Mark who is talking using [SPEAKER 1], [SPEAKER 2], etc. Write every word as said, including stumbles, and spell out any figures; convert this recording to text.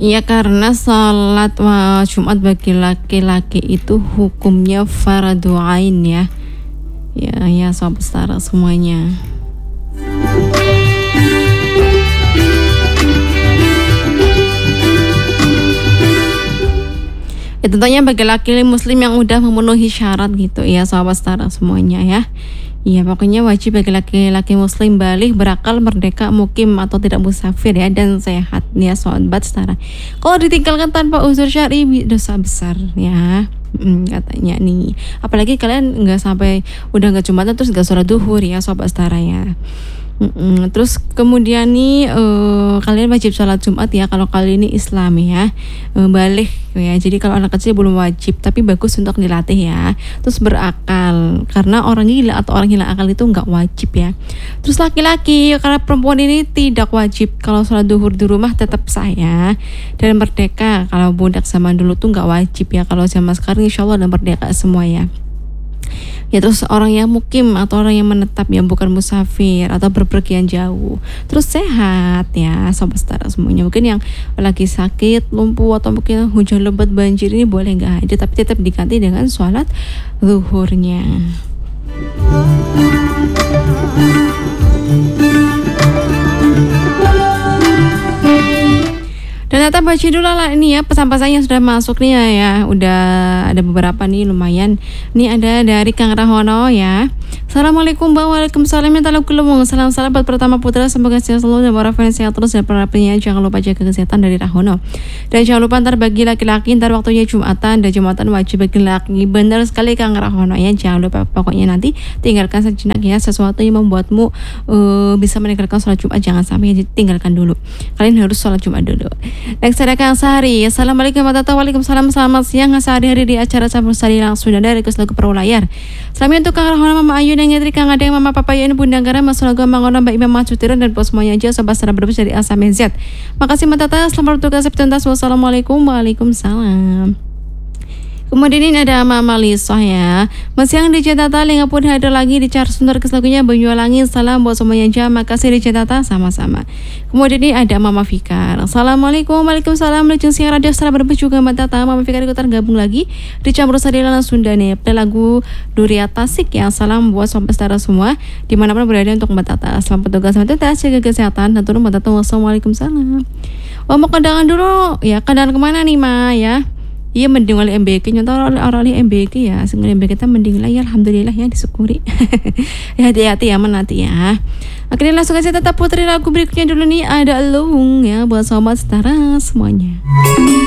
[SPEAKER 1] Iya, karena sholat wa Jumat bagi laki-laki itu hukumnya fardu ain ya. Ya, ya sobat setara semuanya. Ya, tentunya bagi laki-laki muslim yang udah memenuhi syarat gitu ya sahabat setara semuanya ya. Iya, pokoknya wajib bagi laki-laki muslim baligh, berakal, merdeka, mukim atau tidak musafir ya, dan sehat ya sahabat setara. Kalau ditinggalkan tanpa uzur syar'i dosa besar ya. Hmm, katanya nih, apalagi kalian nggak sampai udah nggak Jumatan terus nggak sholat duhur ya sahabat setara ya. Mm-mm. Terus kemudian nih uh, kalian wajib sholat Jumat ya kalau kali ini Islam ya, uh, balik ya. Jadi kalau anak kecil belum wajib, tapi bagus untuk dilatih ya. Terus berakal, karena orang gila atau orang hilang akal itu nggak wajib ya. Terus laki-laki, karena perempuan ini tidak wajib kalau sholat duhur di rumah tetap sah ya. Dan merdeka, kalau budak zaman dulu tuh nggak wajib ya. Kalau zaman sekarang insya Allah udah merdeka semua ya. Ya, terus orang yang mukim atau orang yang menetap yang bukan musafir atau berpergian jauh, terus sehat ya sobat setara semuanya. Mungkin yang lagi sakit, lumpuh atau mungkin hujan lebat, banjir ini boleh nggak hadir, tapi tetap diganti dengan sholat zuhurnya. Dan tetap baca dulu lah ini ya pesan-pesan yang sudah masuk nih ya, ya. Udah ada beberapa nih lumayan. Ini ada dari Kang Rahono ya. Assalamualaikum Bang. Waalaikumsalam. Salam salam buat pertama putra, semoga sehat selalu dan warafiat sehat terus dan penerapannya. Jangan lupa jaga kesehatan dari Rahono. Dan jangan lupa ntar bagi laki-laki ntar waktunya Jumatan, dan Jumatan wajib bagi laki. Benar sekali Kang Rahono ya. Jangan lupa pokoknya nanti tinggalkan sejenak ya sesuatu yang membuatmu uh, bisa meninggalkan sholat Jumat, jangan sampai tinggalkan dulu. Kalian harus sholat Jumat dulu. Next ada Kang Sari. Assalamualaikum warahmatullahi wabarakatuh. Waalaikumsalam. Selamat siang. Sehari-hari di acara Campur Sari langsung dari Lagu Perahu Layar. Selamat untuk Kang Rahona, Mama Ayu dan Yatri, Kang Adeng, Mama Papa Yun, Bunda Gara, Mas Lagu Mangono, Mbak Imam Mahjutiran, dan bos semuanya aja sobat secara berbes dari Asa Menzet. Makasih Mbak Tata. Selamat bertugas tuntas. Wassalamualaikum. Waalaikumsalam. Kemudian ini ada Mama Lisoh ya. Masih yang di Jatata, Lingga pun hadir lagi di Car Sundar Keslagunya Banyuwangi. Salam buat semuanya aja. Makasih di Jatata, sama-sama. Kemudian ini ada Mama Fikar. Assalamualaikum. Waalaikumsalam. Lejeng siang radio secara berbes juga Mbak Tata. Mama Fikar ikutan gabung lagi di Campur Sari Lana Sunda nih. Play lagu Duria Tasik ya. Salam buat sobat setara semua dimanapun berada untuk Mbak Tata. Selamat bertugas Mbak Tata. Jaga kesehatan dan turun Mbak Tata. Wassalamualaikum salam. Oh, mau kandangan dulu ya. Kandangan kemana nih Ma ya? Iya, mending oleh M B K, nyontoh oleh orang M B K ya. Sehingga M B K kita mending lah ya, alhamdulillah ya, disyukuri. Ya, hati-hati ya menanti ya. Akhirnya langsung aja tetap putri lagu berikutnya dulu nih, ada Elung ya buat sobat setara semuanya.